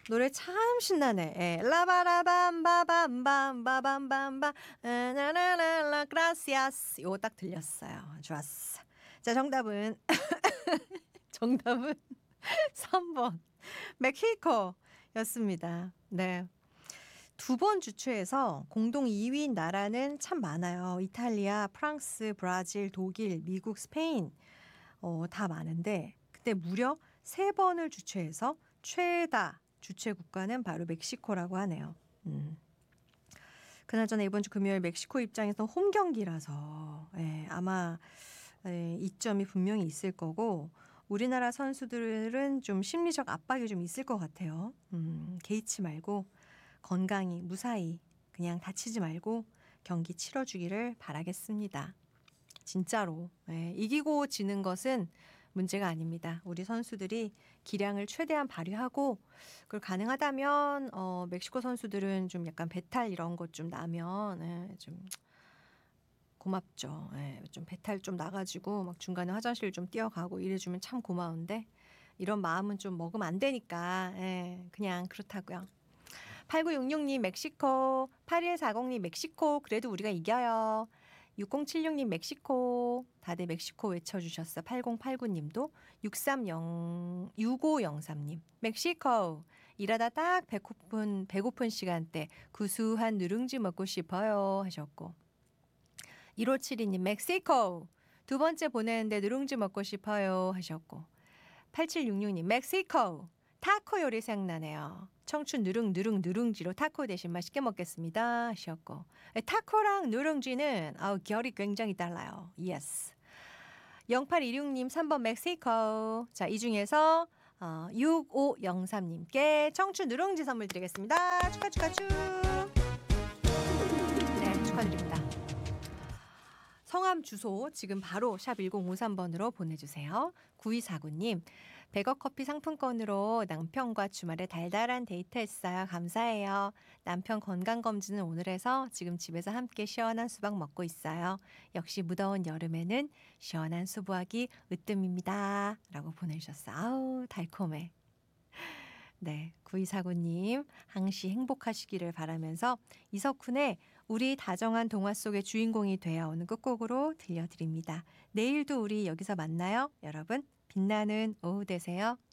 노래 참 신나네. 예. 라바라밤바밤밤바밤밤바 나나나라 그라시아스. 요거 딱 들렸어요. 좋았어. 자, 정답은 3번 멕시코였습니다. 네. 두 번 주최해서 공동 2위인 나라는 참 많아요. 이탈리아, 프랑스, 브라질, 독일, 미국, 스페인 다 많은데 그때 무려 3번을 주최해서 최다 주최 국가는 바로 멕시코라고 하네요. 그나저나 이번 주 금요일 멕시코 입장에서 홈 경기라서 아마 이점이 분명히 있을 거고 우리나라 선수들은 좀 심리적 압박이 좀 있을 것 같아요. 개의치 말고 건강히 무사히 그냥 다치지 말고 경기 치러주기를 바라겠습니다. 진짜로 이기고 지는 것은 문제가 아닙니다. 우리 선수들이 기량을 최대한 발휘하고 그걸 가능하다면 멕시코 선수들은 좀 약간 배탈 이런 것 좀 나면 좀 고맙죠. 좀 배탈 좀 나가지고 막 중간에 화장실 좀 뛰어가고 이래주면 참 고마운데 이런 마음은 좀 먹으면 안 되니까 그냥 그렇다고요. 8966님 멕시코, 8140님 멕시코, 그래도 우리가 이겨요. 6076님 멕시코, 다들 멕시코 외쳐주셨어. 8089님도 6503님 멕시코, 일하다 딱 배고픈 시간대 구수한 누룽지 먹고 싶어요 하셨고 1572님 멕시코, 두 번째 보내는데 누룽지 먹고 싶어요 하셨고 8766님 멕시코, 타코 요리 생각나네요. 청춘 누룽지로 타코 대신 맛있게 먹겠습니다 하셨고 타코랑 누룽지는 결이 굉장히 달라요. 예스. 0826님 3번 멕시코. 자, 이 중에서 6503님께 청춘 누룽지 선물 드리겠습니다. 축하. 네, 축하드립니다. 성함 주소 지금 바로 샵 1053번으로 보내주세요. 9249님 100억 커피 상품권으로 남편과 주말에 달달한 데이트했어요. 감사해요. 남편 건강검진은 오늘 해서 지금 집에서 함께 시원한 수박 먹고 있어요. 역시 무더운 여름에는 시원한 수박이 으뜸입니다. 라고 보내주셨어요. 아우 달콤해. 네, 9249님 항시 행복하시기를 바라면서 이석훈의 우리 다정한 동화 속의 주인공이 되어 오는 끝곡으로 들려드립니다. 내일도 우리 여기서 만나요. 여러분 빛나는 오후 되세요.